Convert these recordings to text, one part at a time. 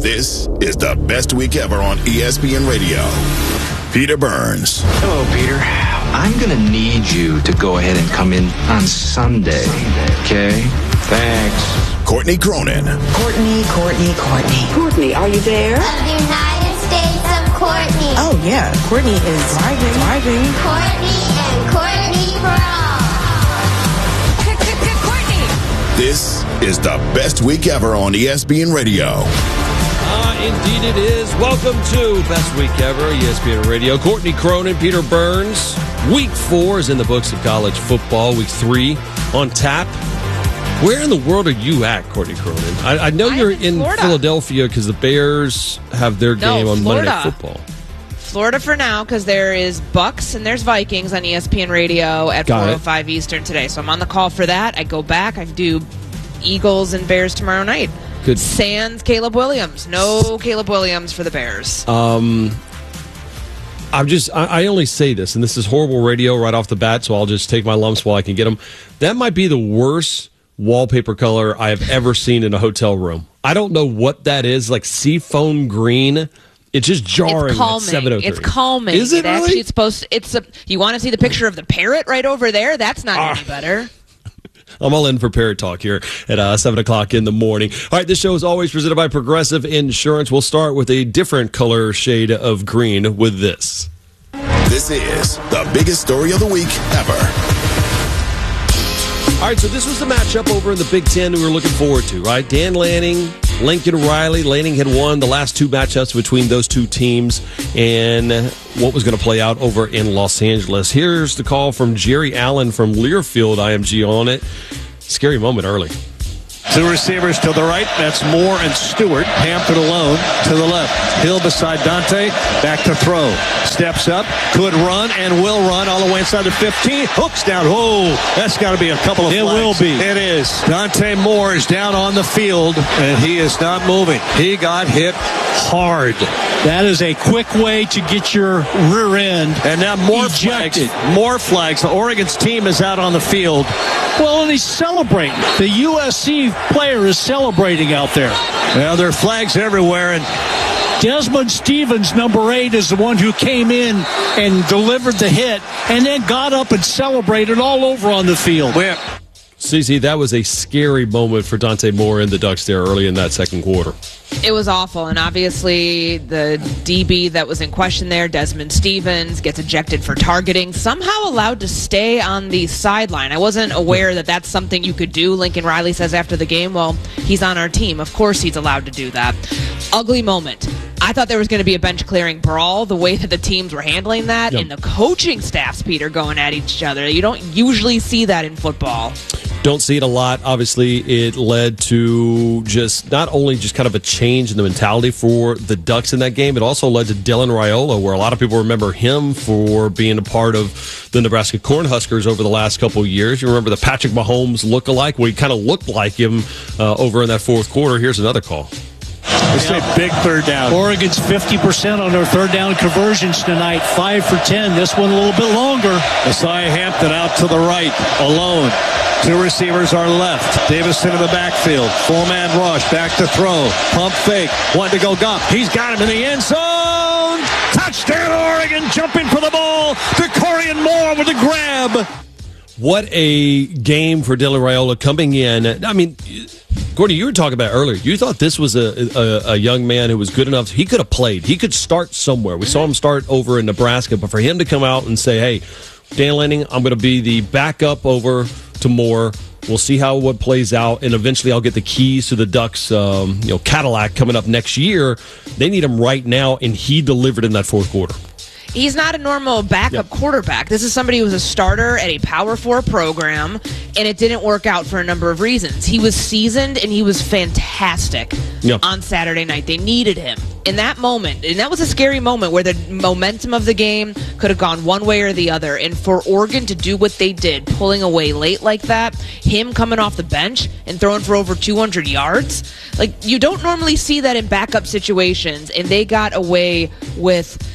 This is the best week ever on ESPN Radio. Peter Burns. Hello, Peter. I'm going to need you to go ahead and come in on Sunday, okay? Thanks. Courtney Cronin. Courtney. Courtney, are you there? Of the United States of Courtney. Oh, yeah. Courtney is driving. Courtney and Courtney for all. Courtney. This is the best week ever on ESPN Radio. Indeed it is. Welcome to Best Week Ever, ESPN Radio. Courtney Cronin, Peter Burns. Week 4 is in the books of college football. Week 3 on tap. Where in the world are you at, Courtney Cronin? I know you're in Philadelphia because the Bears have their game on Monday Night Football. Florida for now, because there is Bucks and there's Vikings on ESPN Radio at 4:05 Eastern today. So I'm on the call for that. I go back. I do Eagles and Bears tomorrow night. Good. Sans Caleb Williams. No Caleb Williams for the Bears. I only say this, and this is horrible radio right off the bat, so I'll just take my lumps while I can get them. That might be the worst wallpaper color I have ever seen in a hotel room. I don't know what that is, like seafoam green. It's just jarring. It's calming. At 7:03. It's calming. Is it really? Actually, it's supposed to, you want to see the picture of the parrot right over there? That's not any better. I'm all in for Parrot Talk here at 7 o'clock in the morning. All right, this show is always presented by Progressive Insurance. We'll start with a different color shade of green with this. This is the biggest story of the week ever. All right, so this was the matchup over in the Big Ten we were looking forward to, right? Dan Lanning, Lincoln Riley. Lanning had won the last two matchups between those two teams and what was going to play out over in Los Angeles. Here's the call from Jerry Allen from Learfield IMG on it. Scary moment early. Two receivers to the right. That's Moore and Stewart. Hampton alone to the left. Hill beside Dante. Back to throw. Steps up. Could run and will run all the way inside the 15. Hooks down. Whoa. That's got to be a couple of flags. It will be. It is. Dante Moore is down on the field, and he is not moving. He got hit hard. That is a quick way to get your rear end and now more ejected. Flags. More flags. The Oregon's team is out on the field. Well, and he's celebrating. The USC player is celebrating out there. Well, there are flags everywhere, and Desmond Stevens, number 8, is the one who came in and delivered the hit and then got up and celebrated all over on the field. Well, CC, that was a scary moment for Dante Moore and the Ducks there early in that second quarter. It was awful, and obviously the DB that was in question there, Desmond Stevens, gets ejected for targeting, somehow allowed to stay on the sideline. I wasn't aware that that's something you could do. Lincoln Riley says after the game, well, he's on our team. Of course he's allowed to do that. Ugly moment. I thought there was going to be a bench-clearing brawl, the way that the teams were handling that, and the coaching staffs, Peter, going at each other. You don't usually see that in football. Don't see it a lot. Obviously, it led to just not only just kind of a change in the mentality for the Ducks in that game, it also led to Dylan Raiola, where a lot of people remember him for being a part of the Nebraska Cornhuskers over the last couple of years. You remember the Patrick Mahomes look-alike? Well, he kind of looked like him over in that fourth quarter. Here's another call. It's a big third down. Oregon's 50% on their third down conversions tonight. 5 for 10. This one a little bit longer. Messiah Hampton out to the right, alone. Two receivers are left. Davison in the backfield. Four-man rush. Back to throw. Pump fake. One to go. Goff. He's got him in the end zone. Touchdown, Oregon. Jumping for the ball. DeCorian Moore with a grab. What a game for Dylan Raiola coming in. I mean, Gordon, you were talking about it earlier. You thought this was a young man who was good enough. He could have played. He could start somewhere. We saw him start over in Nebraska. But for him to come out and say, hey, Dan Lanning, I'm going to be the backup over to Moore. We'll see how what plays out, and eventually I'll get the keys to the Ducks Cadillac coming up next year. They need him right now, and he delivered in that fourth quarter. He's not a normal backup quarterback. This is somebody who was a starter at a Power 4 program, and it didn't work out for a number of reasons. He was seasoned, and he was fantastic on Saturday night. They needed him in that moment, and that was a scary moment where the momentum of the game could have gone one way or the other. And for Oregon to do what they did, pulling away late like that, him coming off the bench and throwing for over 200 yards, like you don't normally see that in backup situations, and they got away with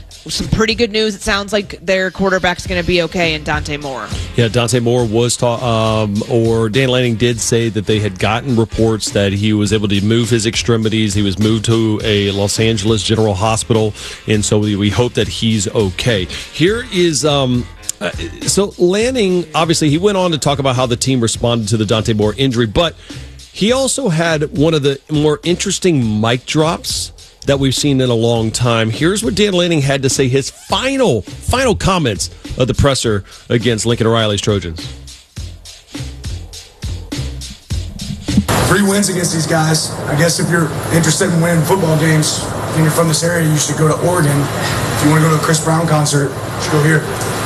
some pretty good news. It sounds like their quarterback's going to be okay in Dante Moore. Yeah, Dante Moore was or Dan Lanning did say that they had gotten reports that he was able to move his extremities. He was moved to a Los Angeles General Hospital, and so we hope that he's okay. Here is so Lanning, obviously, he went on to talk about how the team responded to the Dante Moore injury, but he also had one of the more interesting mic drops that we've seen in a long time. Here's what Dan Lanning had to say, his final comments of the presser against Lincoln Riley's Trojans. 3 wins against these guys. I guess if you're interested in winning football games and you're from this area, you should go to Oregon. If you want to go to a Chris Brown concert, you should go here.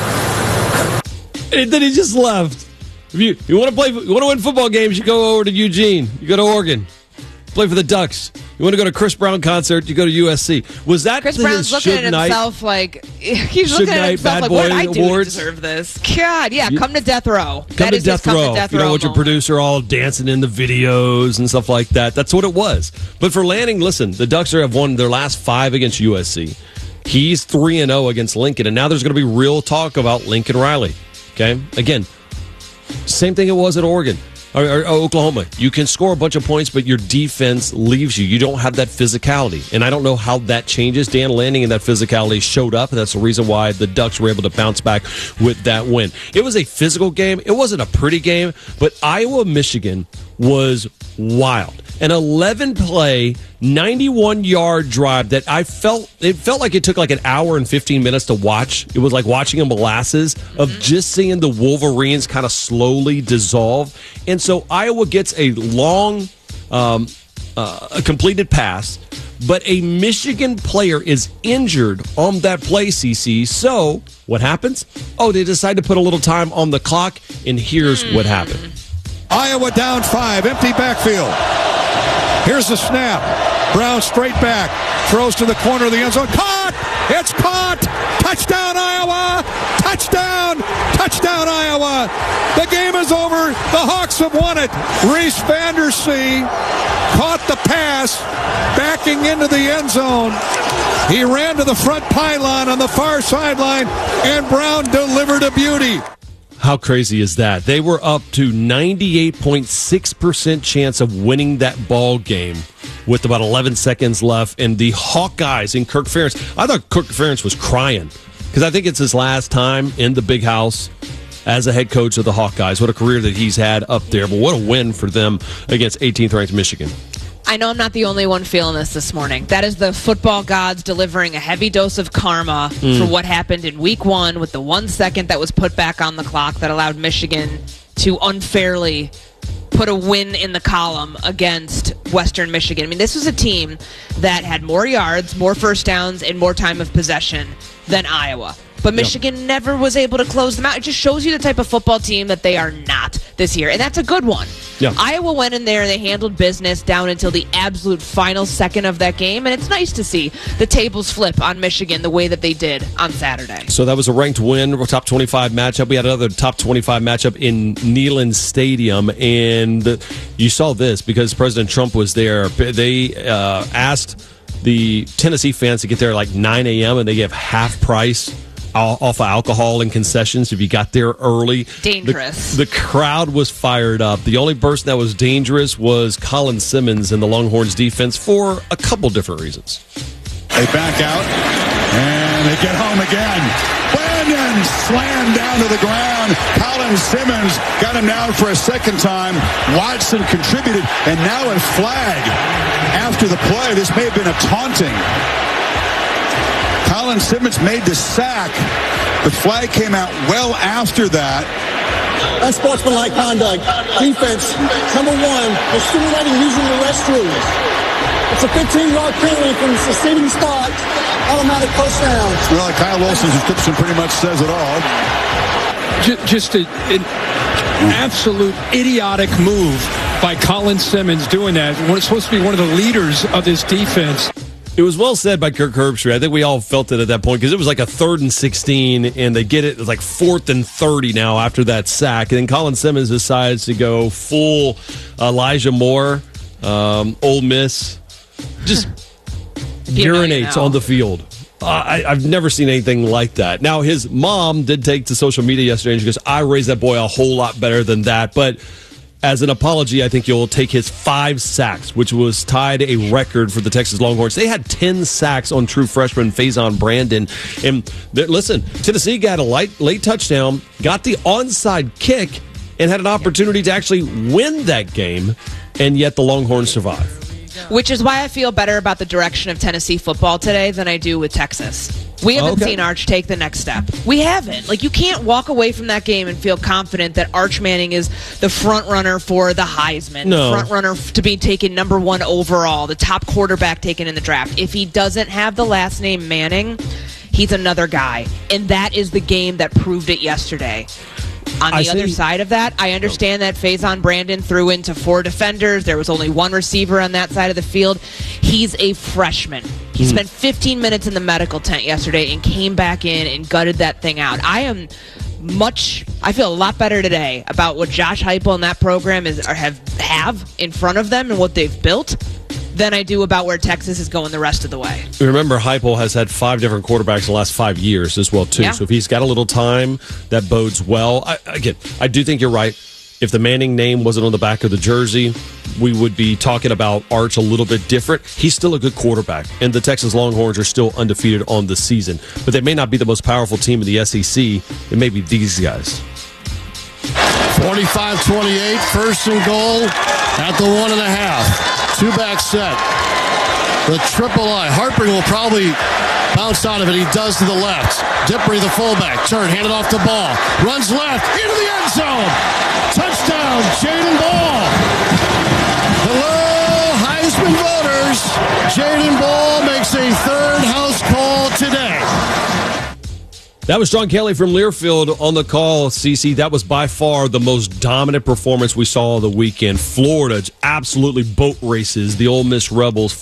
And then he just left. If you want to win football games, you go over to Eugene. You go to Oregon. Play for the Ducks. You want to go to Chris Brown concert, you go to USC. Was that Chris Brown's looking at himself like he's looking at himself like, what did I do to deserve this? God, yeah, come to death row. Come to death row. You don't want your producer all dancing in the videos and stuff like that. That's what it was. But for Lanning, listen, the Ducks have won their last 5 against USC. He's 3-0 against Lincoln, and now there's going to be real talk about Lincoln Riley. Okay, again, same thing it was at Oregon. Or Oklahoma. You can score a bunch of points, but your defense leaves you. You don't have that physicality. And I don't know how that changes. Dan Lanning and that physicality showed up, and that's the reason why the Ducks were able to bounce back with that win. It was a physical game. It wasn't a pretty game, but Iowa-Michigan was wild. An 11-play, 91-yard drive that it felt like it took like an hour and 15 minutes to watch. It was like watching a molasses of just seeing the Wolverines kind of slowly dissolve. And so Iowa gets a long, a completed pass, but a Michigan player is injured on that play, CC. So what happens? Oh, they decide to put a little time on the clock, and here's what happened. Iowa down 5, empty backfield. Here's the snap. Brown straight back. Throws to the corner of the end zone. Caught! It's caught! Touchdown, Iowa! Touchdown! Touchdown, Iowa! The game is over. The Hawks have won it. Reese Vandersee caught the pass, backing into the end zone. He ran to the front pylon on the far sideline, and Brown delivered a beauty. How crazy is that? They were up to 98.6% chance of winning that ball game with about 11 seconds left. And the Hawkeyes and Kirk Ferentz, I thought Kirk Ferentz was crying because I think it's his last time in the big house as a head coach of the Hawkeyes. What a career that he's had up there. But what a win for them against 18th ranked Michigan. I know I'm not the only one feeling this morning. That is the football gods delivering a heavy dose of karma for what happened in week 1 with the 1 second that was put back on the clock that allowed Michigan to unfairly put a win in the column against Western Michigan. I mean, this was a team that had more yards, more first downs, and more time of possession than Iowa. But Michigan never was able to close them out. It just shows you the type of football team that they are not this year. And that's a good one. Yeah. Iowa went in there and they handled business down until the absolute final second of that game. And it's nice to see the tables flip on Michigan the way that they did on Saturday. So that was a ranked win, a top 25 matchup. We had another top 25 matchup in Neyland Stadium. And you saw this because President Trump was there. They asked the Tennessee fans to get there at like 9 a.m. and they gave half price off of alcohol and concessions if you got there early. Dangerous. The crowd was fired up. The only person that was dangerous was Colin Simmons in the Longhorns defense for a couple different reasons. They back out and they get home again. Brandon slammed down to the ground. Colin Simmons got him down for a second time. Watson contributed, and now a flag after the play. This may have been a taunting. Colin Simmons made the sack. The flag came out well after that. Unsportsmanlike conduct. Defense, number 1, is stimulating using the restrooms. It's a 15-yard penalty from the sitting spot. Automatic first down. Well, Kyle Wilson's description pretty much says it all. Just an absolute idiotic move by Colin Simmons doing that. When it's supposed to be one of the leaders of this defense. It was well said by Kirk Herbstreit. I think we all felt it at that point because it was like a 3rd and 16, and they get it. It's like 4th and 30 now after that sack. And then Colin Simmons decides to go full Elijah Moore, Ole Miss, just urinates on the field. I've never seen anything like that. Now, his mom did take to social media yesterday, and she goes, I raised that boy a whole lot better than that. But as an apology, I think you'll take his 5 sacks, which was tied a record for the Texas Longhorns. They had 10 sacks on true freshman Faison Brandon. And listen, Tennessee got a late touchdown, got the onside kick, and had an opportunity to actually win that game, and yet the Longhorns survived. Which is why I feel better about the direction of Tennessee football today than I do with Texas. We haven't seen Arch take the next step. We haven't. Like, you can't walk away from that game and feel confident that Arch Manning is the front runner for the Heisman, the front runner to be taken number 1 overall, the top quarterback taken in the draft. If he doesn't have the last name Manning, he's another guy. And that is the game that proved it yesterday. On the other side of that, I understand that Faison Brandon threw into 4 defenders. There was only 1 receiver on that side of the field. He's a freshman. He spent 15 minutes in the medical tent yesterday and came back in and gutted that thing out. I feel a lot better today about what Josh Heupel and that program have in front of them and what they've built than I do about where Texas is going the rest of the way. Remember, Heupel has had 5 different quarterbacks in the last 5 years as well, too. Yeah. So if he's got a little time, that bodes well. I do think you're right. If the Manning name wasn't on the back of the jersey, we would be talking about Arch a little bit different. He's still a good quarterback, and the Texas Longhorns are still undefeated on the season. But they may not be the most powerful team in the SEC. It may be these guys. 45-28, first and goal at the 1.5. 2-back set. The triple I. Harper will probably bounce out of it. He does to the left. Dippery, the fullback. Turn, hand it off to Ball. Runs left, into the end zone. Touchdown, Jaden Ball. Hello, Heisman voters. Jaden Ball makes a 3rd house call today. That was John Kelly from Learfield on the call, CC. That was by far the most dominant performance we saw the weekend. Florida absolutely boat races the Ole Miss Rebels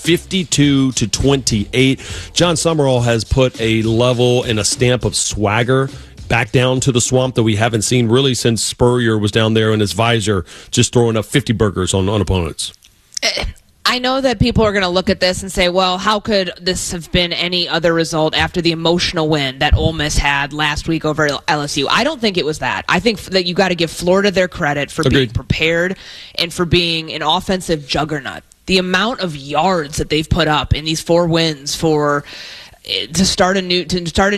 52-28. John Summerall has put a level and a stamp of swagger back down to the swamp that we haven't seen really since Spurrier was down there in his visor just throwing up 50 burgers on opponents. I know that people are going to look at this and say, well, how could this have been any other result after the emotional win that Ole Miss had last week over LSU? I don't think it was that. I think that you got to give Florida their credit for being prepared and for being an offensive juggernaut. The amount of yards that they've put up in these 4 wins to start a new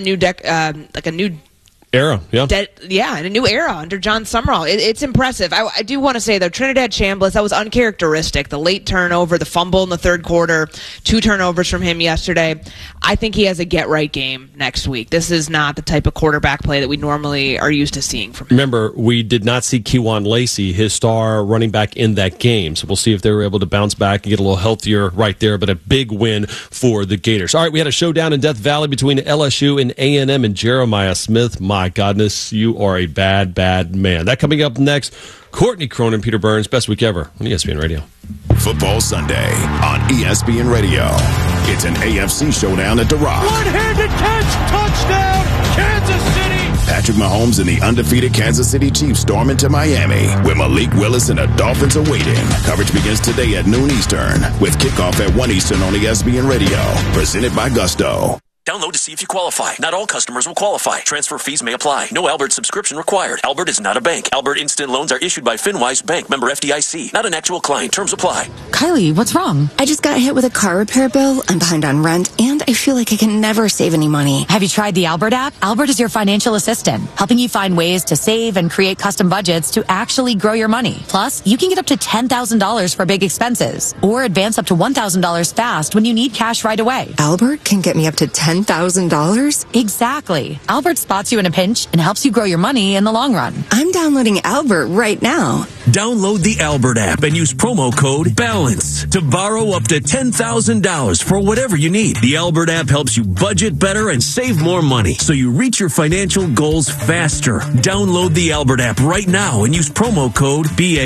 era, in a new era under John Summerall. It's impressive. I do want to say, though, Trinidad Chambliss, that was uncharacteristic. The late turnover, the fumble in the 3rd quarter, 2 turnovers from him yesterday. I think he has a get-right game next week. This is not the type of quarterback play that we normally are used to seeing from him. Remember, we did not see Kewan Lacey, his star running back, in that game. So we'll see if they were able to bounce back and get a little healthier right there. But a big win for the Gators. All right, we had a showdown in Death Valley between LSU and A&M and Jeremiah Smith. My goodness, you are a bad, bad man. That coming up next. Courtney Cronin, Peter Burns, best week ever on ESPN Radio. Football Sunday on ESPN Radio. It's an AFC showdown at The Rock. One-handed catch, touchdown, Kansas City. Patrick Mahomes and the undefeated Kansas City Chiefs storm into Miami, where Malik Willis and the Dolphins are waiting. Coverage begins today at noon Eastern, with kickoff at 1 Eastern on ESPN Radio. Presented by Gusto. Download to see if you qualify. Not all customers will qualify. Transfer fees may apply. No Albert subscription required. Albert is not a bank. Albert Instant Loans are issued by FinWise Bank, member FDIC. Not an actual client. Terms apply. Kylie, what's wrong? I just got hit with a car repair bill. I'm behind on rent, and I feel like I can never save any money. Have you tried the Albert app? Albert is your financial assistant, helping you find ways to save and create custom budgets to actually grow your money. Plus, you can get up to $10,000 for big expenses, or advance up to $1,000 fast when you need cash right away. Albert can get me up to $10,000? Exactly. Albert spots you in a pinch and helps you grow your money in the long run. I'm downloading Albert right now. Download the Albert app and use promo code BALANCE to borrow up to $10,000 for whatever you need. The Albert app helps you budget better and save more money so you reach your financial goals faster. Download the Albert app right now and use promo code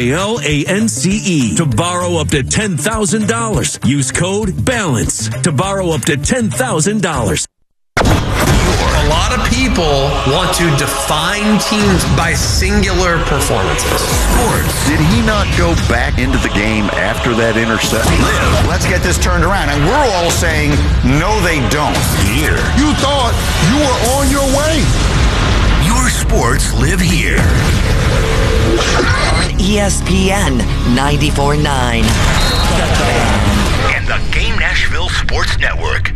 BALANCE to borrow up to $10,000. Use code BALANCE to borrow up to $10,000. A lot of people want to define teams by singular performances. Sports. Did he not go back into the game after that interception? Live. Let's get this turned around. And we're all saying, no, they don't. Here. You thought you were on your way. Your sports live here. On ESPN 94.9. And the Game Nashville Sports Network.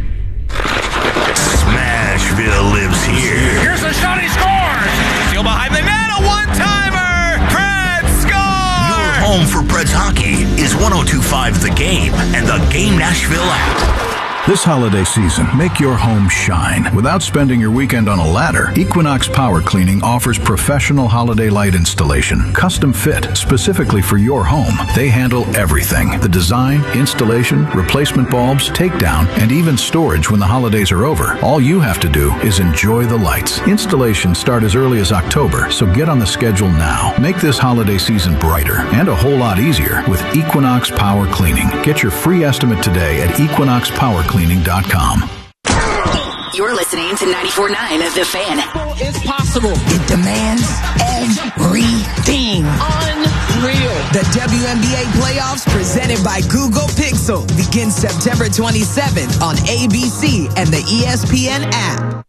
Smashville lives here. Here's a shot, he scores! Still behind the net, a one-timer! Preds score! Your home for Preds hockey is 102.5 The Game and the Game Nashville app. This holiday season, make your home shine. Without spending your weekend on a ladder, Equinox Power Cleaning offers professional holiday light installation, custom fit specifically for your home. They handle everything: the design, installation, replacement bulbs, takedown, and even storage when the holidays are over. All you have to do is enjoy the lights. Installations start as early as October, so get on the schedule now. Make this holiday season brighter and a whole lot easier with Equinox Power Cleaning. Get your free estimate today at equinoxpowercleaning.com. You're listening to 94.9 The Fan. It's possible. It demands everything. Unreal. The WNBA playoffs presented by Google Pixel begins September 27th on ABC and the ESPN app.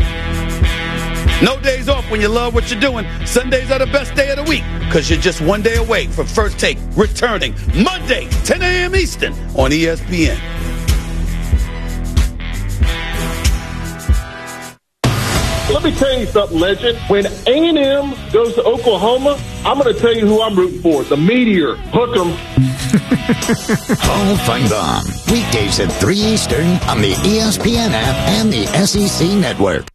No days off when you love what you're doing. Sundays are the best day of the week because you're just one day away from First Take returning Monday, 10 a.m. Eastern on ESPN. Let me tell you something, Legend. When A&M goes to Oklahoma, I'm going to tell you who I'm rooting for. The Meteor. Hook 'em. Hall of Fame Bomb. Weekdays at 3 Eastern on the ESPN app and the SEC Network.